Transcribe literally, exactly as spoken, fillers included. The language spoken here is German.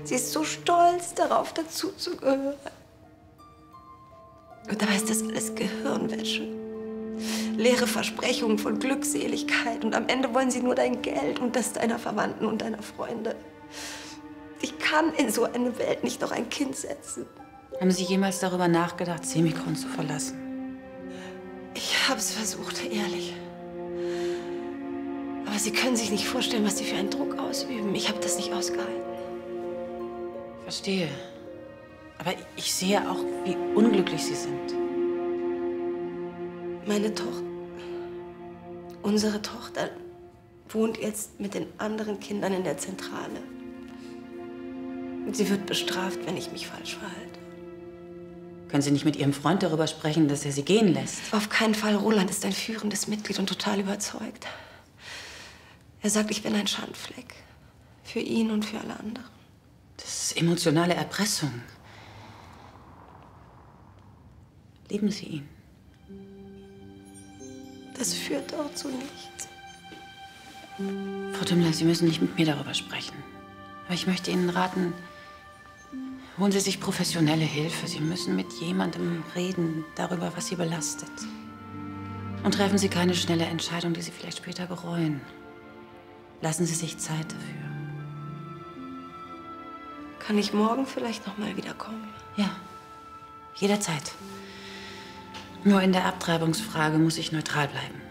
Sie ist so stolz darauf, dazuzugehören. Und dabei ist das alles Gehirnwäsche. Leere Versprechungen von Glückseligkeit. Und am Ende wollen sie nur dein Geld und das deiner Verwandten und deiner Freunde. Ich kann in so eine Welt nicht noch ein Kind setzen. Haben Sie jemals darüber nachgedacht, Semikron zu verlassen? Ich habe es versucht, ehrlich. Aber Sie können sich nicht vorstellen, was Sie für einen Druck ausüben. Ich habe das nicht ausgehalten. Verstehe. Aber ich sehe auch, wie unglücklich Sie sind. Meine Tochter, unsere Tochter, wohnt jetzt mit den anderen Kindern in der Zentrale. Und sie wird bestraft, wenn ich mich falsch verhalte. Können Sie nicht mit Ihrem Freund darüber sprechen, dass er Sie gehen lässt? Auf keinen Fall. Roland ist ein führendes Mitglied und total überzeugt. Er sagt, ich bin ein Schandfleck. Für ihn und für alle anderen. Das ist emotionale Erpressung. Lieben Sie ihn? Das führt auch zu nichts. Frau Tümmler, Sie müssen nicht mit mir darüber sprechen. Aber ich möchte Ihnen raten, holen Sie sich professionelle Hilfe. Sie müssen mit jemandem reden darüber, was Sie belastet. Und treffen Sie keine schnelle Entscheidung, die Sie vielleicht später bereuen. Lassen Sie sich Zeit dafür. Kann ich morgen vielleicht noch mal wiederkommen? Ja, jederzeit. Nur in der Abtreibungsfrage muss ich neutral bleiben.